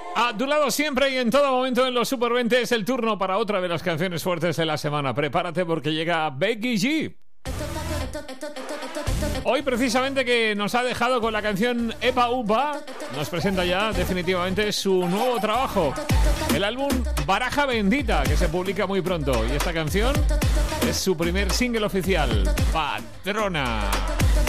A tu lado siempre y en todo momento en los Super 20 es el turno para otra de las canciones fuertes de la semana. Prepárate porque llega Becky G. Hoy precisamente que nos ha dejado con la canción Epa Upa, nos presenta ya definitivamente su nuevo trabajo, el álbum Baraja Bendita, que se publica muy pronto. Y esta canción es su primer single oficial, Patrona.